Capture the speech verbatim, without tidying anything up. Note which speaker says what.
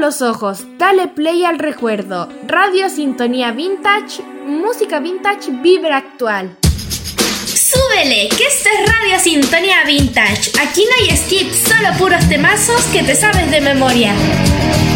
Speaker 1: los ojos, dale play al recuerdo. Radio Sintonía Vintage, música vintage, vibra actual.
Speaker 2: ¡Súbele! Que esto es Radio Sintonía Vintage. Aquí no hay skips, solo puros temazos que te sabes de memoria.